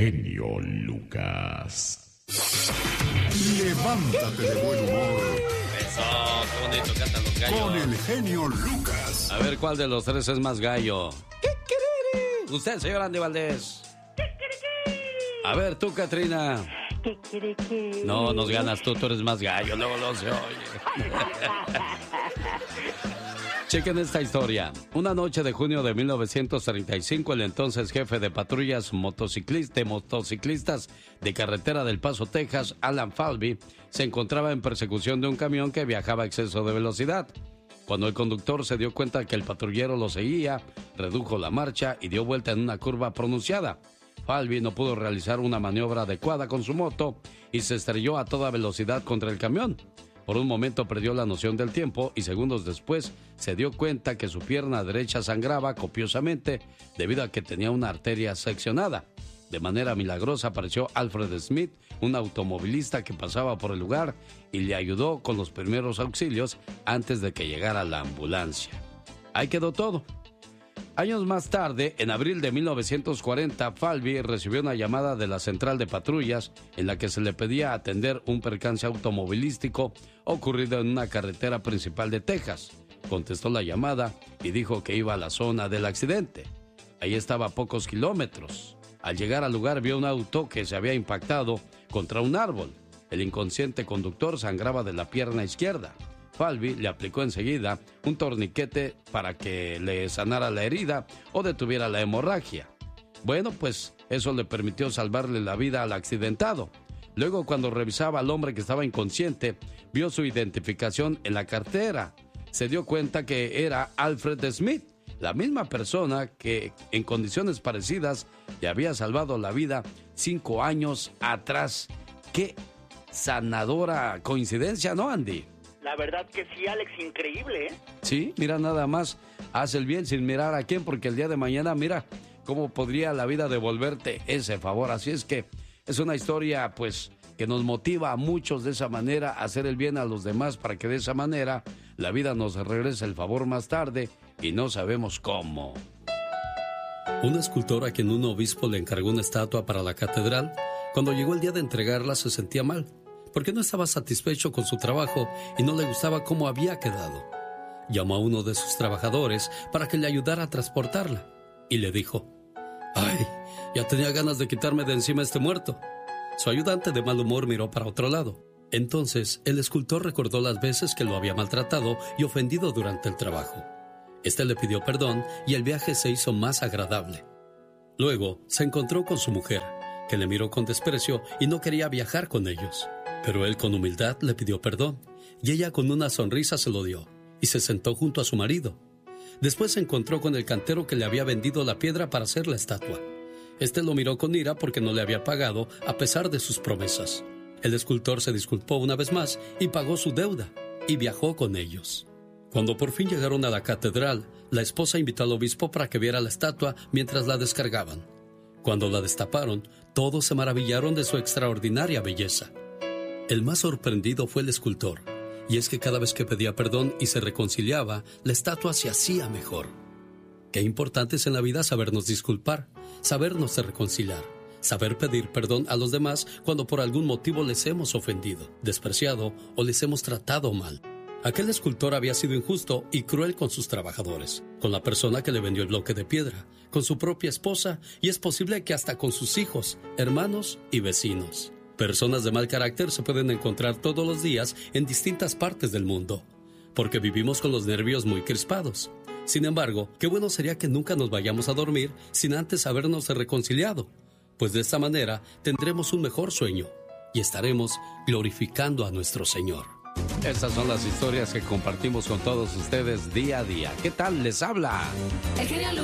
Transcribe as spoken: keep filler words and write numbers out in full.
genio Lucas. Levántate de buen humor. Eso, qué bonito cantan los gallos. Con el genio Lucas. A ver, ¿cuál de los tres es más gallo? Usted, señor Andy Valdés. A ver, tú, Katrina. No, nos ganas tú, tú eres más gallo, luego no se oye. Chequen esta historia. Una noche de junio de mil novecientos treinta y cinco, el entonces jefe de patrullas motociclistas, de motociclistas de carretera del Paso, Texas, Alan Falvey, se encontraba en persecución de un camión que viajaba a exceso de velocidad. Cuando el conductor se dio cuenta que el patrullero lo seguía, redujo la marcha y dio vuelta en una curva pronunciada. Falvey no pudo realizar una maniobra adecuada con su moto y se estrelló a toda velocidad contra el camión. Por un momento perdió la noción del tiempo y segundos después se dio cuenta que su pierna derecha sangraba copiosamente debido a que tenía una arteria seccionada. De manera milagrosa apareció Alfred Smith, un automovilista que pasaba por el lugar y le ayudó con los primeros auxilios antes de que llegara la ambulancia. Ahí quedó todo. Años más tarde, en abril de mil novecientos cuarenta, Falvey recibió una llamada de la central de patrullas en la que se le pedía atender un percance automovilístico ocurrido en una carretera principal de Texas. Contestó la llamada y dijo que iba a la zona del accidente. Ahí estaba a pocos kilómetros. Al llegar al lugar vio un auto que se había impactado contra un árbol. El inconsciente conductor sangraba de la pierna izquierda. Falvey le aplicó enseguida un torniquete para que le sanara la herida o detuviera la hemorragia. Bueno, pues eso le permitió salvarle la vida al accidentado. Luego, cuando revisaba al hombre que estaba inconsciente, vio su identificación en la cartera. Se dio cuenta que era Alfred Smith, la misma persona que en condiciones parecidas le había salvado la vida cinco años atrás. ¡Qué sanadora coincidencia, ¿no, Andy? La verdad que sí, Alex, increíble, ¿eh? Sí, mira, nada más, haz el bien sin mirar a quién, porque el día de mañana, mira, cómo podría la vida devolverte ese favor. Así es que es una historia, pues, que nos motiva a muchos de esa manera a hacer el bien a los demás para que de esa manera la vida nos regrese el favor más tarde y no sabemos cómo. Un escultor a quien un obispo le encargó una estatua para la catedral, cuando llegó el día de entregarla se sentía mal, porque no estaba satisfecho con su trabajo y no le gustaba cómo había quedado. Llamó a uno de sus trabajadores para que le ayudara a transportarla y le dijo: «Ay, ya tenía ganas de quitarme de encima este muerto». Su ayudante de mal humor miró para otro lado. Entonces el escultor recordó las veces que lo había maltratado y ofendido durante el trabajo. Este le pidió perdón y el viaje se hizo más agradable. Luego se encontró con su mujer, que le miró con desprecio y no quería viajar con ellos. Pero él con humildad le pidió perdón, y ella con una sonrisa se lo dio, y se sentó junto a su marido. Después se encontró con el cantero que le había vendido la piedra para hacer la estatua. Este lo miró con ira porque no le había pagado a pesar de sus promesas. El escultor se disculpó una vez más y pagó su deuda, y viajó con ellos. Cuando por fin llegaron a la catedral, la esposa invitó al obispo para que viera la estatua mientras la descargaban. Cuando la destaparon, todos se maravillaron de su extraordinaria belleza. El más sorprendido fue el escultor, y es que cada vez que pedía perdón y se reconciliaba, la estatua se hacía mejor. Qué importante es en la vida sabernos disculpar, sabernos reconciliar, saber pedir perdón a los demás cuando por algún motivo les hemos ofendido, despreciado o les hemos tratado mal. Aquel escultor había sido injusto y cruel con sus trabajadores, con la persona que le vendió el bloque de piedra, con su propia esposa y es posible que hasta con sus hijos, hermanos y vecinos. Personas de mal carácter se pueden encontrar todos los días en distintas partes del mundo, porque vivimos con los nervios muy crispados. Sin embargo, qué bueno sería que nunca nos vayamos a dormir sin antes habernos reconciliado, pues de esta manera tendremos un mejor sueño y estaremos glorificando a nuestro Señor. Estas son las historias que compartimos con todos ustedes día a día. ¿Qué tal les habla? El genio